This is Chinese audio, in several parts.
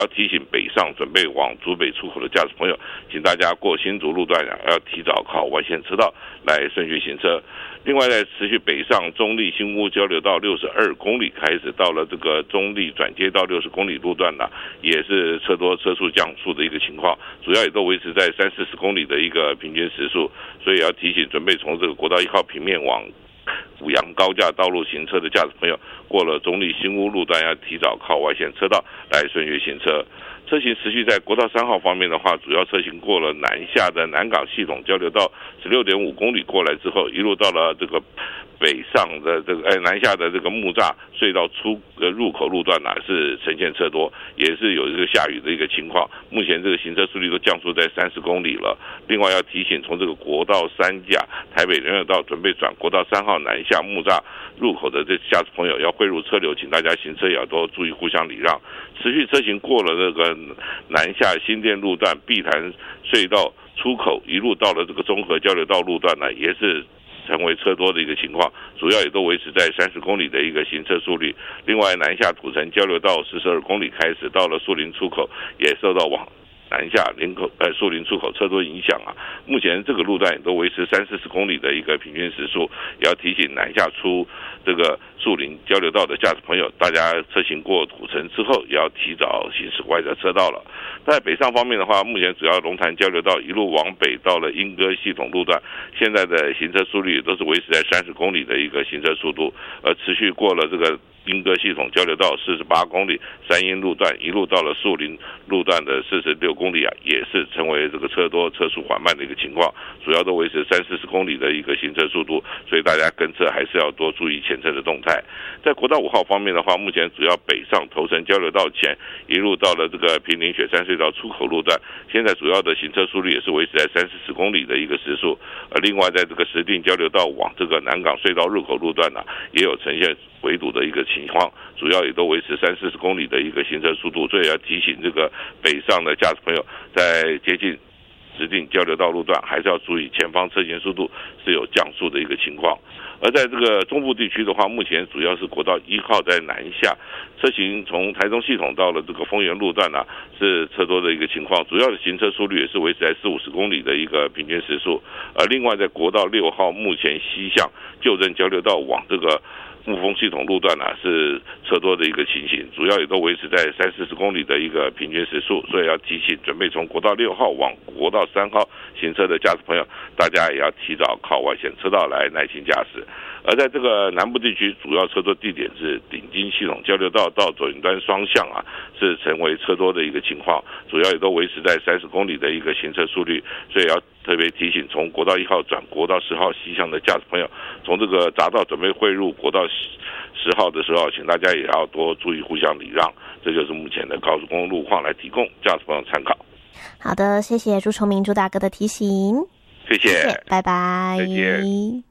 要提醒北上准备往竹北出口的驾驶朋友，请大家过新竹路段要提早靠外线车道来顺序行车。另外，在持续北上中坜新屋交流道62公里开始，到了这个中坜转接到60公里路段也是车多车速降速的一个情况，主要也都维持在30-40公里的一个平均时速，所以要提醒准备从这个国道1号平面往五杨高架道路行车的驾驶朋友，过了中坜新屋路段要提早靠外线车道来顺序行车。车型持续在国道3号方面的话，主要车型过了南下的南港系统交流道16.5公里过来之后，一路到了这个北上的这个南下的这个木栅隧道入口路段是呈现车多，也是有一个下雨的一个情况。目前这个行车速率都降速在30公里了。另外要提醒，从这个国道3甲台北联络道准备转国道3号南下木栅入口的这驾驶朋友要汇入车流，请大家行车也要多注意互相礼让。持续车型过了这个南下新店路段碧潭隧道出口，一路到了这个中和交流道路段也是成为车多的一个情况，主要也都维持在30公里的一个行车速率。另外，南下土城交流道42公里开始到了树林出口，也受到往南下树林出口车多影响目前这个路段也都维持30-40公里的一个平均时速，也要提醒南下出这个树林交流道的驾驶朋友，大家车行过土城之后也要提早行驶外的车道了。在北上方面的话，目前主要龙潭交流道一路往北到了莺歌系统路段，现在的行车速率都是维持在30公里的一个行车速度，而持续过了这个莺歌系统交流道48公里三鹰路段，一路到了树林路段的46公里也是成为这个车多车速缓慢的一个情况，主要都维持30-40公里的一个行车速度，所以大家跟车还是要多注意前车的动态。在国道5号方面的话，目前主要北上头城交流道前一路到了这个坪林雪山隧道出口路段，现在主要的行车速率也是维持在34公里的一个时速。另外在这个石碇交流道往这个南港隧道入口路段也有呈现围堵的一个情况，主要也都维持30-40公里的一个行车速度，所以要提醒这个北上的驾驶朋友，在接近石碇交流道路段还是要注意前方车行速度是有降速的一个情况。而在这个中部地区的话，目前主要是国道1号在南下，车型从台中系统到了这个丰原路段是车多的一个情况，主要的行车速率也是维持在40-50公里的一个平均时速。另外在国道6号目前西向旧镇交流道往这个雾峰系统路段是车多的一个情形，主要也都维持在30-40公里的一个平均时速，所以要提醒准备从国道6号往国道3号行车的驾驶朋友，大家也要提早靠外线车道来耐心驾驶。而在这个南部地区，主要车多地点是顶金系统交流道到左营端双向是成为车多的一个情况，主要也都维持在30公里的一个行车速率，所以要特别提醒从国道1号转国道10号西向的驾驶朋友，从这个匝道准备汇入国道10号的时候，请大家也要多注意互相礼让。这就是目前的高速公路路况，来提供驾驶朋友参考。 好的，谢谢朱崇明朱大哥的提醒， 谢谢， 拜拜， 再见。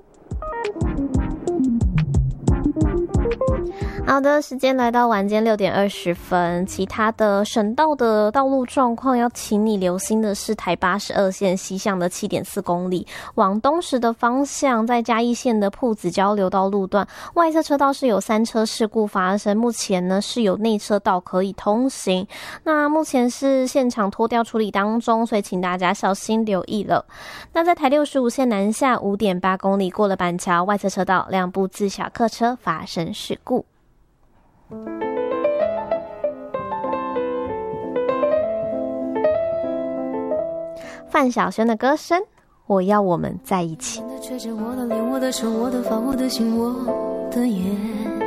好的，时间来到晚间6点20分。其他的省道的道路状况要请你留心的是，台82线西向的7.4公里往东时的方向，在嘉义县的朴子交流道路段外侧车道是有3车事故发生，目前呢是有内车道可以通行，那目前是现场拖吊处理当中，所以请大家小心留意了。那在台65线南下5.8公里过了板桥外侧车道2部自小客车发生事故。范晓萱的歌声，我要我们在一起。 吹着我的脸，我的手，我的发，我的心，我的眼。